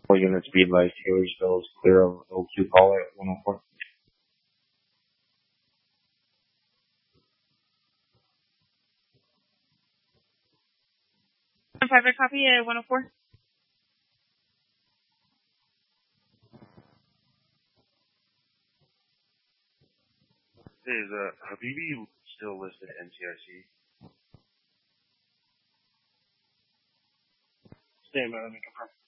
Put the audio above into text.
All units be advised, Taylorsville is clear of OQ caller at 104. Private copy at 104. Is Habibi still listed at NCIC? Stand by, let me confirm.